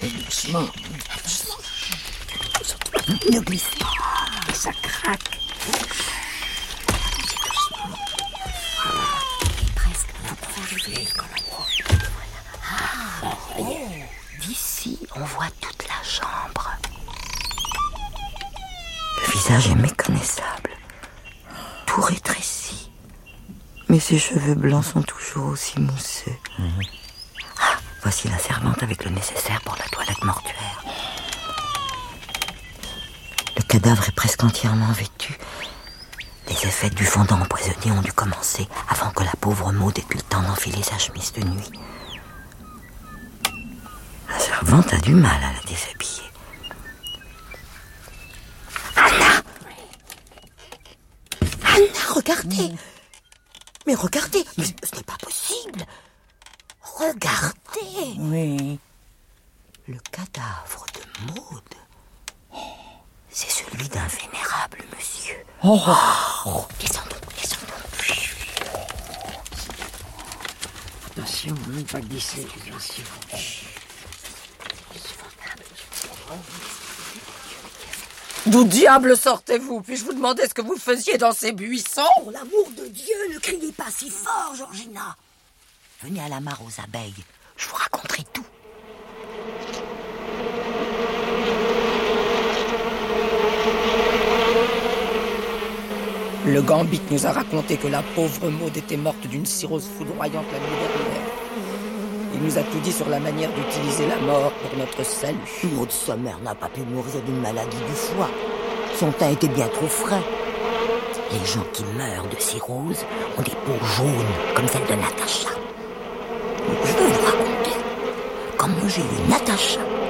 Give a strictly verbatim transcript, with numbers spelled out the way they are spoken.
Doucement. Doucement. Ne glisse pas, ça craque. Presque, vous pouvez arriver comme un voilà. Ah, oh. D'ici, on voit toute la chambre. Le visage est méconnaissable, tout rétréci. Mais ses cheveux blancs sont toujours aussi mousseux. Mmh. Ah, voici la servante avec le nécessaire pour la toilette mortuaire. Le cadavre est presque entièrement vêtu. Les effets du fondant empoisonné ont dû commencer avant que la pauvre Maud ait eu le temps d'enfiler sa chemise de nuit. La servante a du mal à la déshabiller. Anna! Anna, regardez! Mmh. Mais regardez, mais ce n'est pas possible. Regardez. Oui. Le cadavre de Maud, c'est celui d'un vénérable monsieur. Oh. Oh. Descendons, descendons. Attention, ne pas glisser, attention. D'où diable sortez-vous? Puis-je vous demander ce que vous faisiez dans ces buissons? Pour l'amour de Dieu, ne criez pas si fort, Georgina. Venez à la mare aux abeilles, je vous raconterai tout. Le Gambit nous a raconté que la pauvre Maud était morte d'une cirrhose foudroyante la nuit dernière. Il nous a tout dit sur la manière d'utiliser la mort pour notre salut. Maud Sommer n'a pas pu mourir d'une maladie du foie. Son teint était bien trop frais. Les gens qui meurent de cirrhose ont des peaux jaunes, comme celle de Natacha. Je vais vous raconter comment j'ai vu Natacha